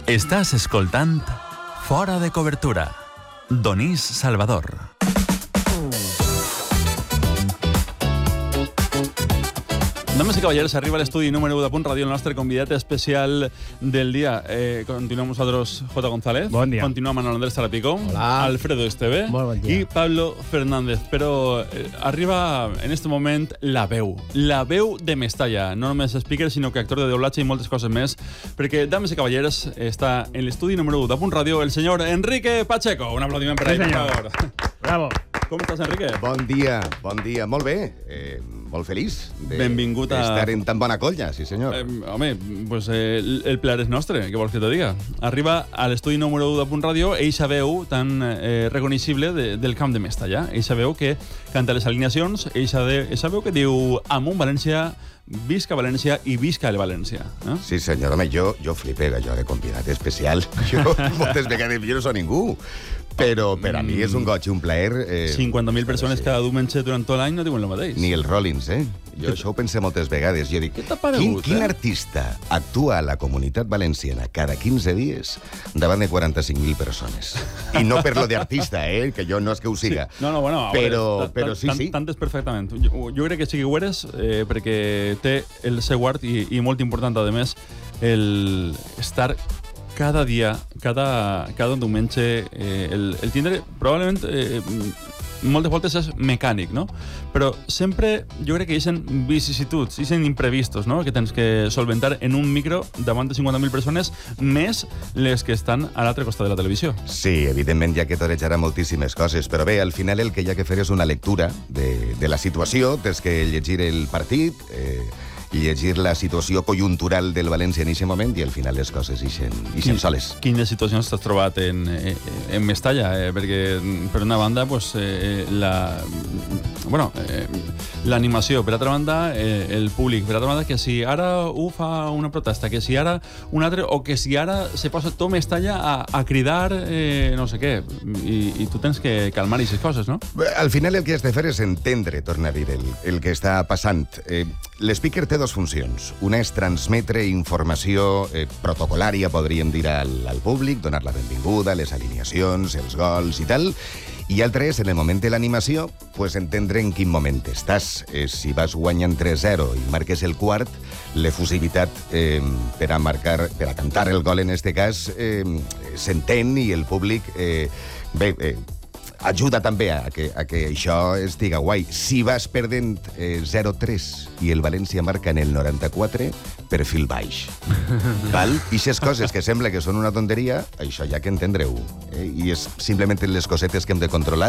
Estàs escoltant Fora de Cobertura. Donís Salvador. Dames i cavallers, arriba a l'estudi número 1 de Punt Ràdio el nostre convidat especial del dia. Continuem nosaltres, J. González. Bon dia. Continua Manuel Andrés Tarapico. Hola. Alfredo Esteve. Molt bon dia. I Pablo Fernández. Però arriba en este moment la veu. La veu de Mestalla. No només speaker, sinó que actor de doblatge i moltes coses més. Perquè, dames i cavallers, està en l'estudi número 1 de Punt Ràdio el senyor Enrique Pacheco. Un aplaudiment per ell, per favor. Bravo. Com estàs, Enrique? Bon dia. Molt bé. Molt feliç Benvingut a... estar en tan bona colla, sí senyor. Home, pues el plaer és nostre, què vols que te diga? Arriba a l'estudi número 1 de Punt Ràdio eixa veu tan reconeixible del camp de Mestalla. Eixa veu que canta les alineacions, eixa veu que diu amunt València, visca València i visca el València. Eh? Sí senyor, home, jo flipé allò de convidat especial. Jo moltes vegades jo no soc ningú. Però per a mi és un goig i un plaer... 50.000 persones cada diumenge durant tot l'any no diuen el mateix. Ni els Rollins, eh? Jo això ho pensé moltes vegades. Jo dic, què t'ha paregut, quin artista actua a la Comunitat Valenciana cada 15 dies davant de 45.000 persones? I no per lo d'artista, que jo no és que ho siga. Sí. No, bueno, però sí. T'entens perfectament. Jo crec que sí que ho eres, perquè té el seu art i molt important, a més, el estar cada dia, cada diumenge, el tindre, probablement, moltes voltes és mecànic, no? Però sempre jo crec que hi ha vicissituds, hi ha imprevistos, no? Que tens que solventar en un micro davant de 50.000 persones, més les que estan a l'altre costat de la televisió. Sí, evidentment hi ha que torejar moltíssimes coses, però bé, al final el que hi ha que fer és una lectura de la situació, tens que llegir el partit, llegir la situació conjuntural del València en aquest moment i al final les coses ixen soles. Quines situacions t'has trobat en Mestalla? Perquè, per una banda, pues, l'animació, per altra banda, el públic, per altra banda, que si ara ho fa una protesta, que si ara un altre, o que si ara se posa tot Mestalla a cridar no sé què, i tu tens que calmar aquestes coses, no? Al final el que has de fer és entendre, torna a dir, el que està passant. L'speaker té dues funcions. Una és transmetre informació protocolària, podríem dir, al públic, donar la benvinguda, les alineacions, els gols i tal, i altra és, en el moment de l'animació, pues, entendre en quin moment estàs. Si vas guanyant 3-0 i marques el quart, l'efusivitat per a cantar el gol, en este cas, s'entén i el públic ajuda també a que això estiga guai. Si vas perdent 0-3 i el València marca en el 94, perfil baix. Val? I aquestes coses que sembla que són una tonteria, això ja que entendreu. I és simplement les cosetes que hem de controlar